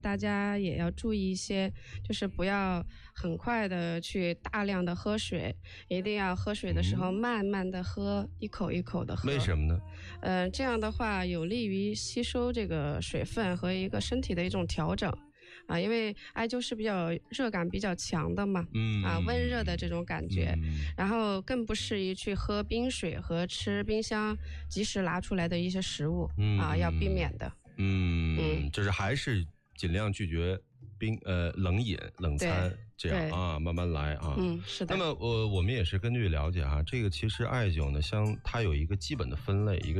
大家也要注意一些，就是不要很快的去大量的喝水，一定要喝水的时候慢慢的喝，一口一口的喝。 为什么呢？ 这样的话有利于吸收这个水分和一个身体的一种调整。因为艾灸是比较热感比较强的嘛，温热的这种感觉，然后更不适宜去喝冰水和吃冰箱及时拿出来的一些食物，要避免的。 就是还是尽量拒绝冷饮冷餐，这样啊，慢慢来啊。 是的。 那么我们也是根据了解啊，这个其实艾灸呢，它有一个基本的分类，一个